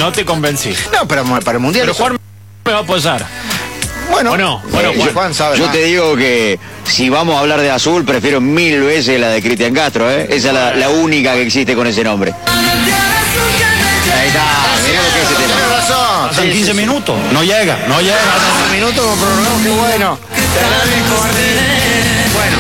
no te convencí. No, pero para el Mundial... Pero Juan me va a apoyar. Bueno, ¿O no? Bueno, Juan sabe yo más. te digo que si vamos a hablar de azul, prefiero 1000 veces la de Cristian Castro, ¿eh? Esa es la única que existe con ese nombre. Ahí está, mirá lo que es ese tema. Tienes razón. Pasan 15 minutos, no llega. 15 minutos como prolongamos, qué bueno. Bueno.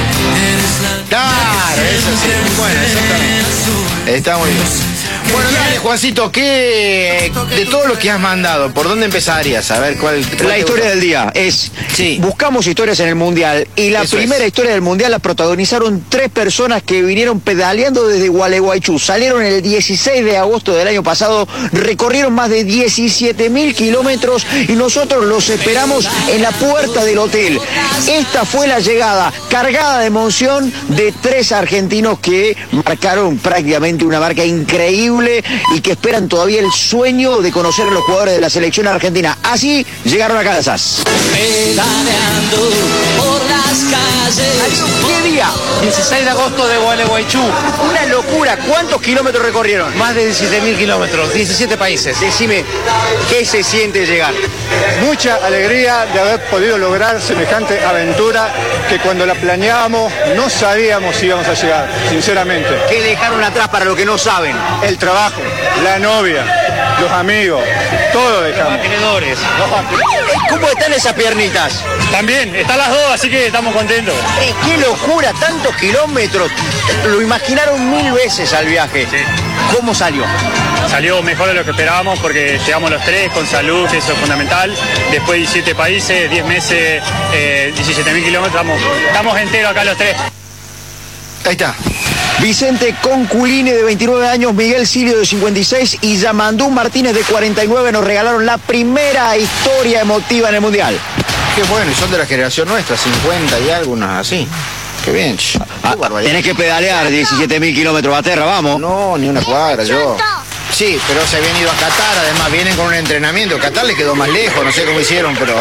Claro, eso sí. Bueno, exactamente. Está muy bien. Bueno, dale, Juancito, ¿qué de todo lo que has mandado, por dónde empezarías? A ver cuál La historia del día es, sí, buscamos historias en el Mundial y la Eso primera es. historia del Mundial la protagonizaron 3 personas que vinieron pedaleando desde Gualeguaychú. Salieron el 16 de agosto del año pasado, recorrieron más de 17.000 kilómetros y nosotros los esperamos en la puerta del hotel. Esta fue la llegada cargada de emoción de 3 argentinos que marcaron prácticamente una marca increíble y que esperan todavía el sueño de conocer a los jugadores de la selección argentina. Así llegaron a Kansas. Pedaleando por las calles. ¿Qué día? 16 de agosto de Gualeguaychú. Una locura. ¿Cuántos kilómetros recorrieron? Más de 17.000 kilómetros, 17 países. Decime, ¿qué se siente llegar? Mucha alegría de haber podido lograr semejante aventura que cuando la planeábamos no sabíamos si íbamos a llegar, sinceramente. ¿Qué dejaron atrás para los que no saben? El trabajo, la novia, los amigos, todo dejamos. Tenedores. ¿Cómo están esas piernitas? También, están las dos, así que estamos contentos. ¡Qué locura! Tantos kilómetros. Lo imaginaron 1000 veces al viaje. Sí. ¿Cómo salió? Salió mejor de lo que esperábamos porque llegamos los 3 con salud, que eso es fundamental. Después 17 países, 10 meses, 17.000 kilómetros. Estamos enteros acá los 3. ahí está. Vicente Conculini, de 29 años, Miguel Sirio, de 56, y Yamandú Martínez, de 49, nos regalaron la primera historia emotiva en el Mundial. Qué bueno, y son de la generación nuestra, 50 y algunos así. Qué bien. Qué barbaridad. Tenés que pedalear 17.000 kilómetros a tierra, vamos. No, ni una cuadra, yo. Sí, pero se habían ido a Qatar, además vienen con un entrenamiento. Qatar le quedó más lejos, no sé cómo hicieron, pero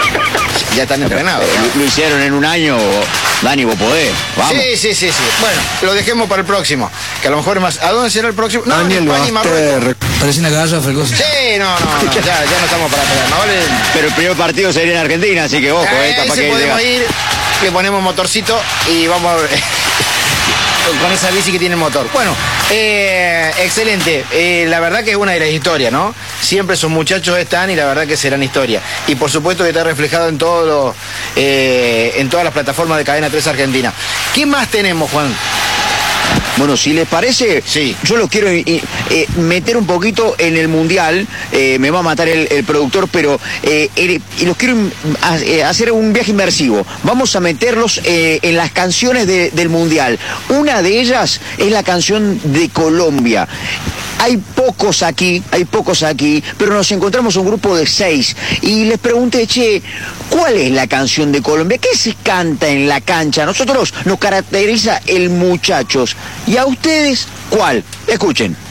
ya están entrenados. Lo hicieron en un año, Dani, vos podés. Vamos. Sí. Bueno, lo dejemos para el próximo, que a lo mejor es más. ¿A dónde será el próximo? No, en España y Marruecos. Parece una garrafa, cosa. Sí, no, ya no estamos para pegar. Vale. Pero el primer partido sería en Argentina, así que ojo, capaz que podemos llega. ir, le ponemos motorcito y vamos con esa bici que tiene motor. Bueno, excelente. La verdad que es una de las historias, ¿no? Siempre esos muchachos están y la verdad que serán historia. Y por supuesto que está reflejado en en todas las plataformas de Cadena 3 Argentina. ¿Qué más tenemos, Juan? Bueno, si les parece, sí, yo los quiero meter un poquito en el Mundial, me va a matar el productor, pero los quiero hacer un viaje inmersivo. Vamos a meterlos en las canciones del Mundial. Una de ellas es la canción de Colombia. Hay pocos aquí, pero nos encontramos un grupo de 6 y les pregunté, che, ¿cuál es la canción de Colombia? ¿Qué se canta en la cancha? A nosotros nos caracteriza el muchachos. ¿Y a ustedes cuál? Escuchen.